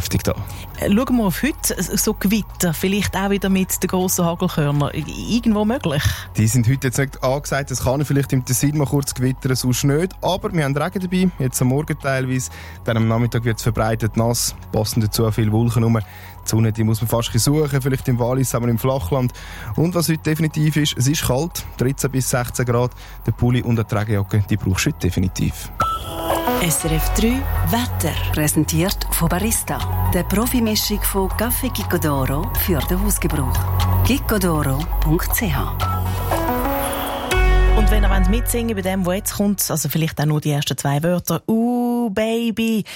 heftig da. Schauen wir auf heute, so Gewitter, vielleicht auch wieder mit den grossen Hagelkörnern, irgendwo möglich? Die sind heute jetzt nicht angesagt, es kann vielleicht im Tessin mal kurz gewittern, sonst nicht, aber wir haben Regen dabei, jetzt am Morgen teilweise, dann am Nachmittag wird es verbreitet nass, passen dazu viele Wolken rum. Die Sonne, die muss man fast suchen, vielleicht im Wallis, aber im Flachland. Und was heute definitiv ist, es ist kalt, 13 bis 16 Grad, der Pulli und die Regenjacke, die brauchst du heute definitiv. SRF 3 Wetter. Präsentiert von Barista. Der Profimischung von Café Gicodoro für den Hausgebrauch. gicodoro.ch. Und wenn ihr mitsingen bei dem, was jetzt kommt, also vielleicht auch nur die ersten 2 Wörter, Baby,